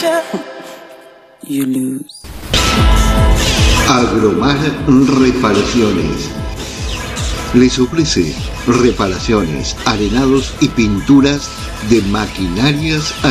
You lose. Agromar Reparaciones les ofrece reparaciones, arenados y pinturas de maquinarias